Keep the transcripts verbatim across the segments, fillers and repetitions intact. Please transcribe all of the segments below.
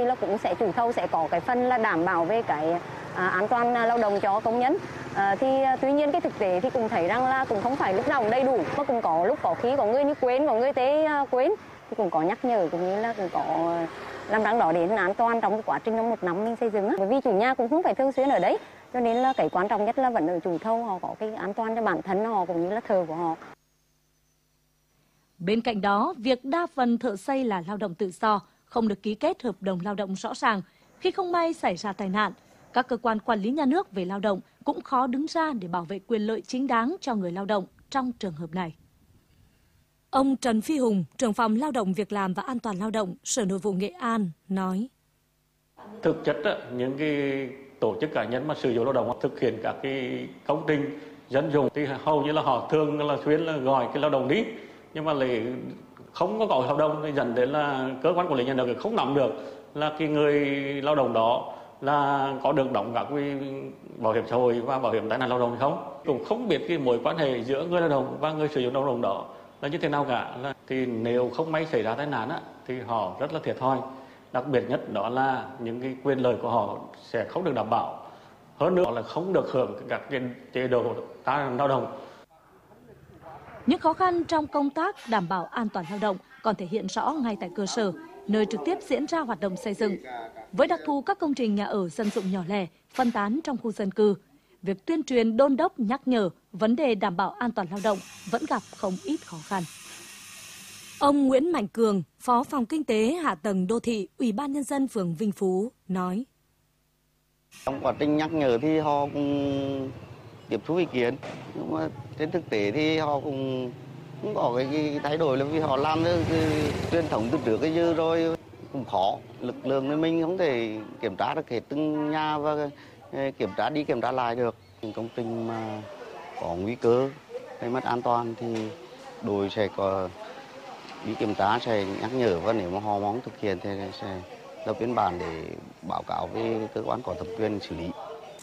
thì là cũng sẽ chủ thầu sẽ có cái phần là đảm bảo về cái à, an toàn lao động cho công nhân. À, thì tuy nhiên cái thực tế thì cũng thấy rằng là cũng không phải lúc nào cũng đầy đủ, mà cũng có lúc có khi có người như quên, có người tế uh, quên, thì cũng có nhắc nhở cũng như là cũng có làm rằng đó đến an toàn trong cái quá trình trong một năm mình xây dựng á. Bởi vì chủ nhà cũng không phải thường xuyên ở đấy, cho nên là cái quan trọng nhất là vẫn ở chủ thầu, họ có cái an toàn cho bản thân họ cũng như là thợ của họ. Bên cạnh đó, việc đa phần thợ xây là lao động tự do, không được ký kết hợp đồng lao động rõ ràng. Khi không may xảy ra tai nạn, các cơ quan quản lý nhà nước về lao động cũng khó đứng ra để bảo vệ quyền lợi chính đáng cho người lao động trong trường hợp này. Ông Trần Phi Hùng, trưởng phòng Lao động Việc làm và An toàn lao động, Sở Nội vụ Nghệ An nói: Thực chất những cái tổ chức cá nhân mà sử dụng lao động thực hiện các cái công trình dân dụng thì hầu như là họ thường là xuyên là gọi cái lao động đi, nhưng mà lại không có gọi hợp đồng, thì dẫn đến là cơ quan quản lý nhà nước không nắm được là cái người lao động đó là có được đóng các cái bảo hiểm xã hội và bảo hiểm tai nạn lao động hay không, cũng không biết cái mối quan hệ giữa người lao động và người sử dụng lao động đó là như thế nào cả. Là thì nếu không may xảy ra tai nạn á, thì họ rất là thiệt thòi. Đặc biệt nhất đó là những cái quyền lợi của họ sẽ không được đảm bảo, hơn nữa là không được hưởng các chế độ tai nạn lao động. Những khó khăn trong công tác đảm bảo an toàn lao động còn thể hiện rõ ngay tại cơ sở, nơi trực tiếp diễn ra hoạt động xây dựng. Với đặc thù các công trình nhà ở dân dụng nhỏ lẻ, phân tán trong khu dân cư, việc tuyên truyền đôn đốc nhắc nhở vấn đề đảm bảo an toàn lao động vẫn gặp không ít khó khăn. Ông Nguyễn Mạnh Cường, Phó Phòng Kinh tế Hạ tầng Đô thị, Ủy ban Nhân dân phường Vinh Phú nói: Trong quá trình nhắc nhở thì họ cũng tiếp thu ý kiến, nhưng mà trên thực tế thì họ cũng không có cái, cái thay đổi, là vì họ làm cái, cái truyền thống từ trước cái giờ rồi cũng khó. Lực lượng của mình không thể kiểm tra được hết từng nhà và kiểm tra đi kiểm tra lại được. Những công trình mà có nguy cơ gây mất an toàn thì đội sẽ có đi kiểm tra, sẽ nhắc nhở, và nếu mà họ mong thực hiện thì sẽ lập biên bản để báo cáo với cơ quan có thẩm quyền xử lý.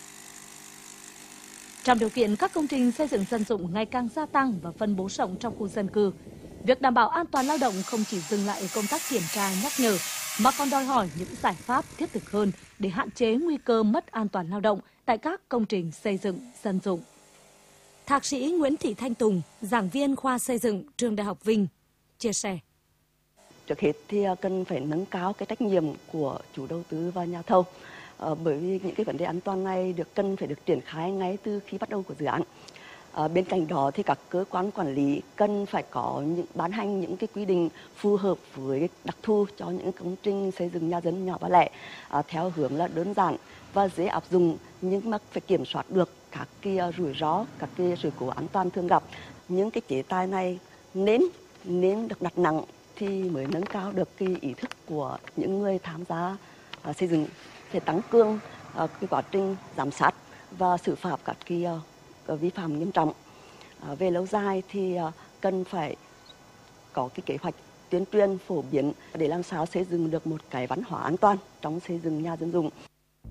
Trong điều kiện các công trình xây dựng dân dụng ngày càng gia tăng và phân bố rộng trong khu dân cư, việc đảm bảo an toàn lao động không chỉ dừng lại ở công tác kiểm tra nhắc nhở, mà còn đòi hỏi những giải pháp thiết thực hơn để hạn chế nguy cơ mất an toàn lao động tại các công trình xây dựng dân dụng. Thạc sĩ Nguyễn Thị Thanh Tùng, giảng viên khoa xây dựng Trường Đại học Vinh, chia sẻ: Trước hết thì cần phải nâng cao cái trách nhiệm của chủ đầu tư và nhà thầu, à, bởi vì những cái vấn đề an toàn này được cần phải được triển khai ngay từ khi bắt đầu của dự án. À, bên cạnh đó thì các cơ quan quản lý cần phải có những ban hành những cái quy định phù hợp với đặc thù cho những công trình xây dựng nhà dân nhỏ và lẻ, à, theo hướng là đơn giản và dễ áp dụng, nhưng mà phải kiểm soát được các cái rủi ro, các cái sự cố an toàn thường gặp. Những cái chế tài này nên nên được đặt nặng thì mới nâng cao được cái ý thức của những người tham gia uh, xây dựng, để tăng cường uh, cái quá trình giám sát và xử phạt các cái uh, vi phạm nghiêm trọng. Uh, về lâu dài thì uh, cần phải có cái kế hoạch tuyên truyền phổ biến để làm sao xây dựng được một cái văn hóa an toàn trong xây dựng nhà dân dụng.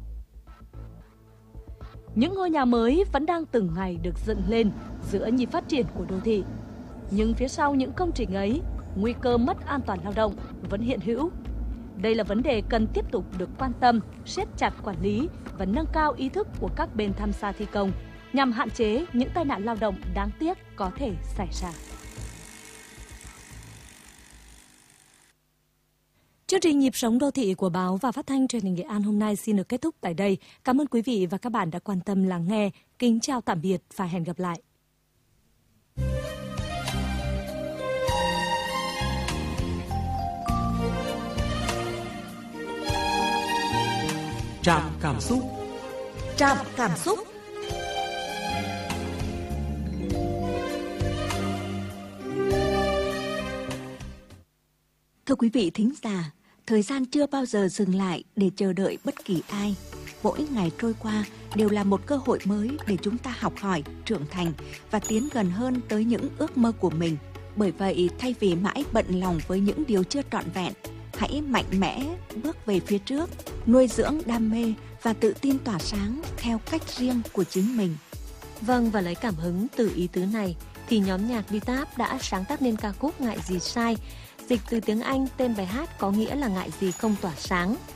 Những ngôi nhà mới vẫn đang từng ngày được dựng lên giữa nhịp phát triển của đô thị. Nhưng phía sau những công trình ấy, nguy cơ mất an toàn lao động vẫn hiện hữu. Đây là vấn đề cần tiếp tục được quan tâm, siết chặt quản lý và nâng cao ý thức của các bên tham gia thi công nhằm hạn chế những tai nạn lao động đáng tiếc có thể xảy ra. Chương trình Nhịp sống đô thị của báo và phát thanh truyền hình Nghệ An hôm nay xin được kết thúc tại đây. Cảm ơn quý vị và các bạn đã quan tâm lắng nghe. Kính chào tạm biệt và hẹn gặp lại. Trạm cảm xúc. Trạm cảm xúc. Thưa quý vị thính giả, thời gian chưa bao giờ dừng lại để chờ đợi bất kỳ ai. Mỗi ngày trôi qua đều là một cơ hội mới để chúng ta học hỏi, trưởng thành và tiến gần hơn tới những ước mơ của mình. Bởi vậy, thay vì mãi bận lòng với những điều chưa trọn vẹn, hãy mạnh mẽ bước về phía trước, nuôi dưỡng đam mê và tự tin tỏa sáng theo cách riêng của chính mình. Vâng, và lấy cảm hứng từ ý tứ này thì nhóm nhạc Bitap đã sáng tác nên ca khúc Ngại gì sai. Dịch từ tiếng Anh, tên bài hát có nghĩa là ngại gì không tỏa sáng.